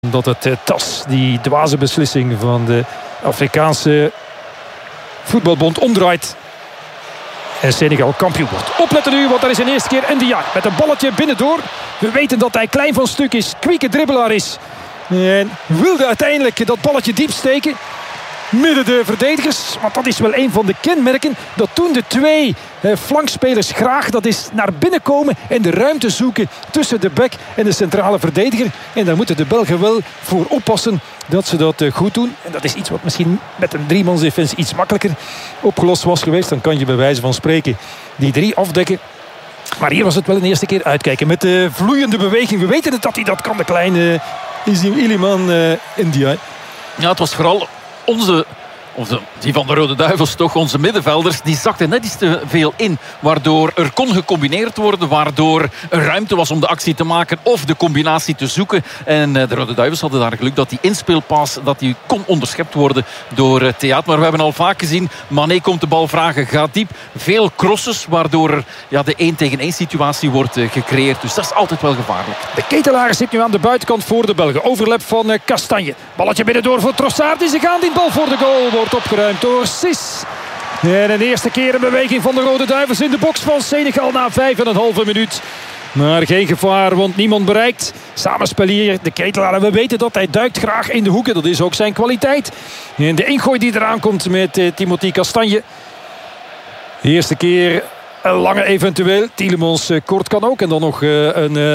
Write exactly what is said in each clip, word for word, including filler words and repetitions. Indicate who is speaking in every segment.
Speaker 1: Dat het uh, T A S, die dwaze beslissing van de Afrikaanse voetbalbond, omdraait. En Senegal kampioen wordt. Opletten nu, want dat is een eerste keer Ndiaye. Met een balletje binnendoor. We weten dat hij klein van stuk is. Kwieke dribbelaar is. En wilde uiteindelijk dat balletje diep steken. Midden de verdedigers. Want dat is wel een van de kenmerken. Dat doen de twee eh, flankspelers graag. Dat is naar binnen komen en de ruimte zoeken tussen de bek en de centrale verdediger. En daar moeten de Belgen wel voor oppassen dat ze dat eh, goed doen. En dat is iets wat misschien met een driemansdefensie iets makkelijker opgelost was geweest. Dan kan je bij wijze van spreken die drie afdekken. Maar hier was het wel een eerste keer uitkijken. Met de vloeiende beweging. We weten het dat hij dat kan, de kleine uh, Iliman uh, Ndiaye.
Speaker 2: Ja, het was vooral onze, onze, die van de Rode Duivels toch, onze middenvelders, die zakten net iets te veel in. Waardoor er kon gecombineerd worden, waardoor er ruimte was om de actie te maken of de combinatie te zoeken. En de Rode Duivels hadden daar geluk dat die inspeelpas, dat die kon onderschept worden door Theat. Maar we hebben al vaak gezien, Mané komt de bal vragen, gaat diep. Veel crosses, waardoor er ja, de één tegen één situatie wordt uh, gecreëerd. Dus dat is altijd wel gevaarlijk.
Speaker 1: De Ketelaar zit nu aan de buitenkant voor de Belgen. Overlap van uh, Kastanje. Balletje binnendoor voor Trossard. Die ze gaan. Die bal voor de goal wordt opgeruimd door Sis. En een eerste keer een beweging van de Rode Duivels in de box van Senegal na vijf en een halve minuut. Maar geen gevaar, want niemand bereikt. Samenspel hier, de Ketelaar. En we weten dat hij duikt graag in de hoeken. Dat is ook zijn kwaliteit. En de ingooi die eraan komt met uh, Timothy Kastanje. De eerste keer een lange eventueel. Tielemans uh, kort kan ook. En dan nog uh, een uh,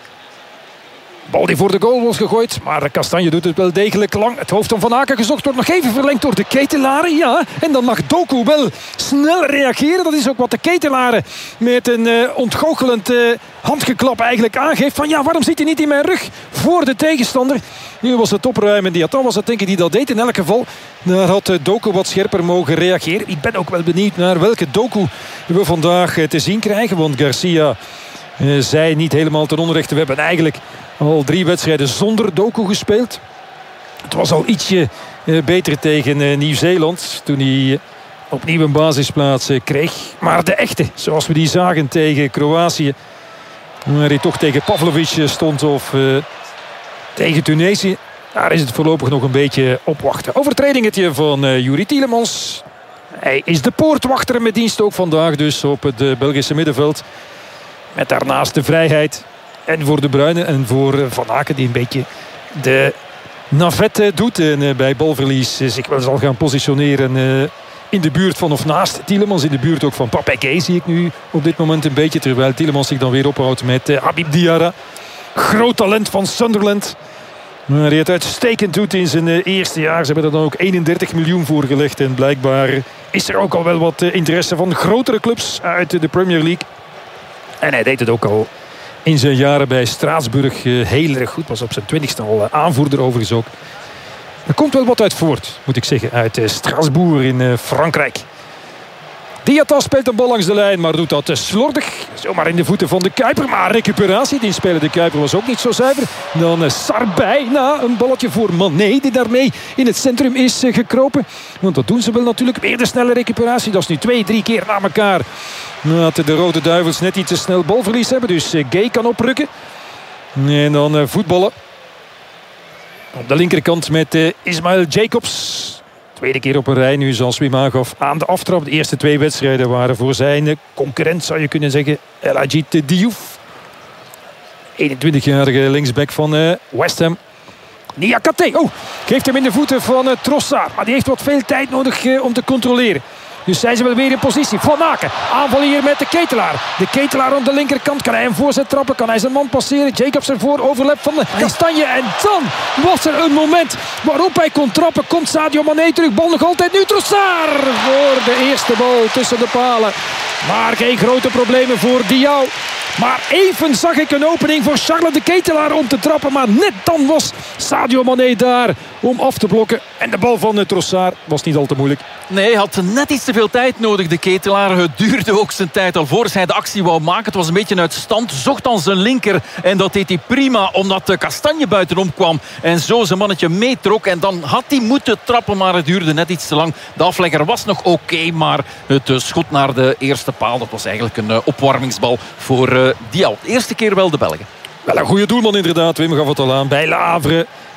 Speaker 1: bal die voor de goal was gegooid. Maar Kastanje doet het wel degelijk lang. Het hoofd van Van Aken gezocht wordt nog even verlengd door de Ketelaren. Ja, en dan mag Doku wel snel reageren. Dat is ook wat de Ketelaren met een uh, ontgoochelend uh, handgeklap eigenlijk aangeeft. Van ja, waarom zit hij niet in mijn rug voor de tegenstander? Nu was het opruimen. Die was het denk ik die dat deed. In elk geval, daar had uh, Doku wat scherper mogen reageren. Ik ben ook wel benieuwd naar welke Doku we vandaag uh, te zien krijgen. Want Garcia uh, zei niet helemaal ten onrechte. We hebben eigenlijk al drie wedstrijden zonder Doku gespeeld. Het was al ietsje uh, beter tegen uh, Nieuw-Zeeland. Toen hij uh, opnieuw een basisplaats uh, kreeg. Maar de echte, zoals we die zagen tegen Kroatië. Waar hij toch tegen Pavlovic stond. Of uh, tegen Tunesië. Daar is het voorlopig nog een beetje opwachten. Overtredingetje van uh, Youri Tielemans. Hij is de poortwachter met dienst ook vandaag. Dus op het uh, Belgische middenveld. Met daarnaast de vrijheid. En voor De Bruyne en voor Van Aken die een beetje de navette doet. En uh, bij balverlies zich wel zal gaan positioneren uh, in de buurt van of naast Tielemans. In de buurt ook van Papeke zie ik nu op dit moment een beetje. Terwijl Tielemans zich dan weer ophoudt met uh, Habib Diarra. Groot talent van Sunderland. Maar hij het uitstekend doet in zijn uh, eerste jaar. Ze hebben er dan ook eenendertig miljoen voor gelegd. En blijkbaar is er ook al wel wat uh, interesse van grotere clubs uit uh, de Premier League. En hij deed het ook al in zijn jaren bij Straatsburg uh, heel erg goed. Was op zijn twintigste al uh, aanvoerder overigens ook. Er komt wel wat uit voort, moet ik zeggen. Uit uh, Strasbourg in uh, Frankrijk. Diatta speelt een bal langs de lijn, maar doet dat uh, slordig. Zomaar in de voeten van de Kuiper. Maar recuperatie, die speler de Kuiper was ook niet zo zuiver. Dan uh, Sarr bijna een balletje voor Mané, die daarmee in het centrum is uh, gekropen. Want dat doen ze wel natuurlijk. Weer de snelle recuperatie. Dat is nu twee, drie keer na elkaar. Dat de Rode Duivels net iets te snel balverlies hebben. Dus uh, Gay kan oprukken. En dan uh, voetballen. Op de linkerkant met uh, Ismail Jacobs. Tweede keer op een rij nu, zoals Wim aangaf, aan de aftrap. De eerste twee wedstrijden waren voor zijn uh, concurrent, zou je kunnen zeggen, El Hadji Diouf. eenentwintigjarige linksback van uh, West Ham. Niakate, oh, geeft hem in de voeten van uh, Trossard. Maar die heeft wat veel tijd nodig uh, om te controleren. Dus zijn ze wel weer in positie. Van Aken, aanval hier met de Ketelaar. De Ketelaar aan de linkerkant. Kan hij een voorzet trappen? Kan hij zijn man passeren? Jacobs ervoor, overlap van de Kastanje. En dan was er een moment waarop hij kon trappen. Komt Sadio Mané terug. Bal nog altijd nu Trossard voor de eerste bal tussen de palen. Maar geen grote problemen voor Diaw. Maar even zag ik een opening voor Charles de Ketelaar om te trappen. Maar net dan was Sadio Mané daar om af te blokken. En de bal van Trossard was niet al te moeilijk.
Speaker 2: Nee, hij had net iets te veel tijd nodig, de Ketelaar. Het duurde ook zijn tijd al voor hij de actie wou maken. Het was een beetje uit stand. Zocht dan zijn linker. En dat deed hij prima, omdat de Kastanje buitenom kwam. En zo zijn mannetje meetrok. En dan had hij moeten trappen, maar het duurde net iets te lang. De aflegger was nog oké, okay, maar het uh, schot naar de eerste paal, dat was eigenlijk een uh, opwarmingsbal voor uh, Diaw. De eerste keer wel de Belgen.
Speaker 1: Wel een goede doelman inderdaad. Wim gaf het al aan. Bij Le Havre